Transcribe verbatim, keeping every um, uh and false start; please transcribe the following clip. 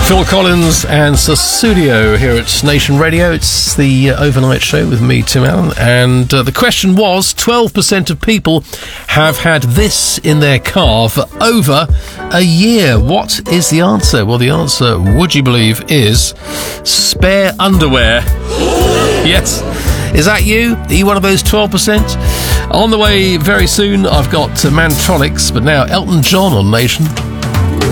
Phil Collins and Sussudio here at Nation Radio. It's the uh, overnight show with me, Tim Allen, and uh, the question was, twelve percent of people have had this in their car for over a year. What is the answer? Well, the answer, would you believe, is spare underwear. Yes. Is that you? Are you one of those twelve percent? On the way very soon, I've got uh, Mantronics, but now Elton John on Nation.